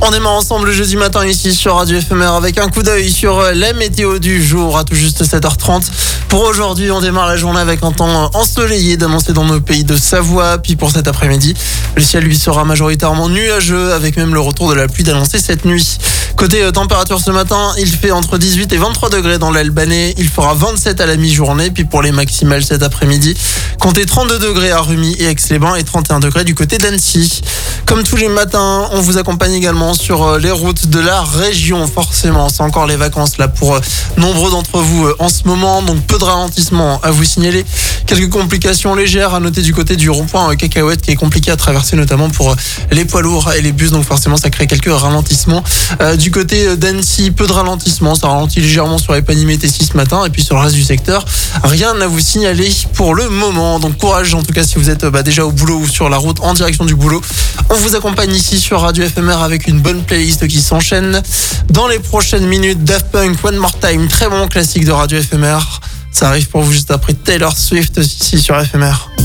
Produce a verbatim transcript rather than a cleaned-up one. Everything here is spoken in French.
On démarre ensemble le jeudi matin ici sur Radio F M R avec un coup d'œil sur la météo du jour à tout juste sept heures trente. Pour aujourd'hui, on démarre la journée avec un temps ensoleillé d'annoncer dans nos pays de Savoie. Puis pour cet après-midi, le ciel lui sera majoritairement nuageux avec même le retour de la pluie d'annoncer cette nuit. Côté température ce matin, il fait entre dix-huit et vingt-trois degrés dans l'Albanais. Il fera vingt-sept à la mi-journée. Puis pour les maximales cet après-midi, comptez trente-deux degrés à Rumi et Aix-les-Bains et trente et un degrés du côté d'Annecy. Comme tous les matins, on vous accompagne également sur les routes de la région. Forcément, c'est encore les vacances là pour nombreux d'entre vous en ce moment. Donc peu de ralentissement à vous signaler. Quelques complications légères à noter du côté du rond-point Cacahuète qui est compliqué à traverser notamment pour les poids lourds et les bus. Donc forcément, ça crée quelques ralentissements. Euh, du côté d'Annecy, peu de ralentissement. Ça ralentit légèrement sur Épagny-Métessy ce matin. Et puis sur le reste du secteur, rien à vous signaler pour le moment. Donc courage en tout cas si vous êtes bah, déjà au boulot ou sur la route en direction du boulot. On vous accompagne ici sur Radio F M R avec une bonne playlist qui s'enchaîne. Dans les prochaines minutes, Daft Punk, One More Time, très bon classique de Radio F M R. Ça arrive pour vous juste après Taylor Swift ici sur F M R.